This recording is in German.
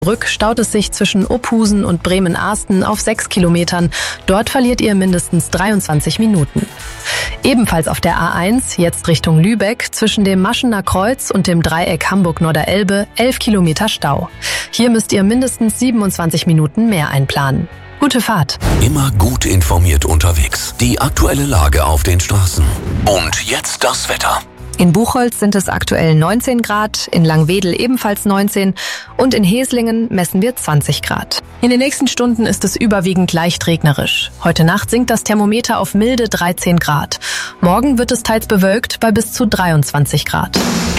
Brück staut es sich zwischen Ophusen und Bremen-Arsten auf 6 Kilometern. Dort verliert ihr mindestens 23 Minuten. Ebenfalls auf der A1, jetzt Richtung Lübeck, zwischen dem Maschener Kreuz und dem Dreieck Hamburg-Norderelbe 11 Kilometer Stau. Hier müsst ihr mindestens 27 Minuten mehr einplanen. Gute Fahrt. Immer gut informiert unterwegs. Die aktuelle Lage auf den Straßen. Und jetzt das Wetter. In Buchholz sind es aktuell 19 Grad, in Langwedel ebenfalls 19 und in Heslingen messen wir 20 Grad. In den nächsten Stunden ist es überwiegend leicht regnerisch. Heute Nacht sinkt das Thermometer auf milde 13 Grad. Morgen wird es teils bewölkt bei bis zu 23 Grad.